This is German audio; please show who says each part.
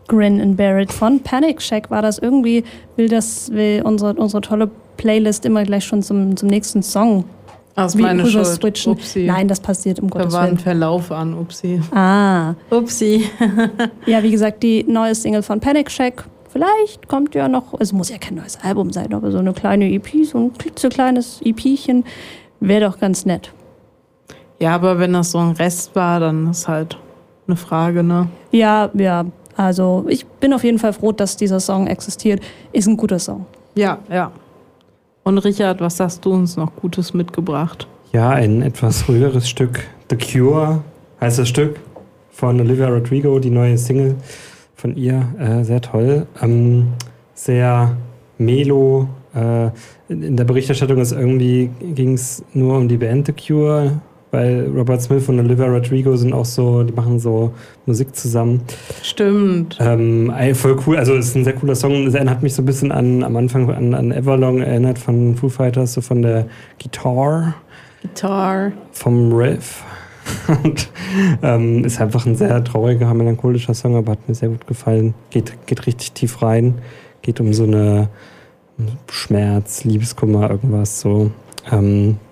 Speaker 1: Grin and Bear It von Panic Shack war das. Irgendwie will unsere tolle Playlist immer gleich schon zum nächsten Song
Speaker 2: Das ist meine Schuld.
Speaker 1: Switchen.
Speaker 2: Upsi.
Speaker 1: Nein, das passiert um Gottes Willen.
Speaker 2: Da war ein Verlauf an, upsi.
Speaker 1: Upsi. Ja, wie gesagt, die neue Single von Panic Shack. Vielleicht kommt ja noch, es muss ja kein neues Album sein, aber so eine kleine EP, so ein klitzekleines EPchen, wäre doch ganz nett.
Speaker 2: Ja, aber wenn das so ein Rest war, dann ist halt eine Frage, ne?
Speaker 1: Ja, also ich bin auf jeden Fall froh, dass dieser Song existiert. Ist ein guter Song.
Speaker 2: Ja. Und Richard, was hast du uns noch Gutes mitgebracht?
Speaker 3: Ja, ein etwas ruhigeres Stück. The Cure heißt das Stück von Olivia Rodrigo, die neue Single von ihr. Sehr toll. Sehr melo. In der Berichterstattung ging es nur um die Band The Cure, weil Robert Smith und Olivia Rodrigo sind auch so, die machen so Musik zusammen.
Speaker 2: Stimmt.
Speaker 3: Voll cool, also es ist ein sehr cooler Song. Es erinnert mich so ein bisschen am Anfang an Everlong erinnert von Foo Fighters, so von der Gitarre. Vom Riff. Und ist einfach ein sehr trauriger, melancholischer Song, aber hat mir sehr gut gefallen. Geht richtig tief rein. Geht um so eine Schmerz, Liebeskummer, irgendwas so.